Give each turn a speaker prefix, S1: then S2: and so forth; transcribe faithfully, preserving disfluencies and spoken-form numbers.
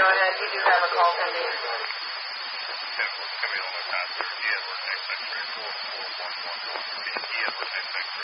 S1: ahead. You do have a call pending.
S2: Coming on my passenger, E Edward, next X-ray four four one one one. E Edward, next X-ray.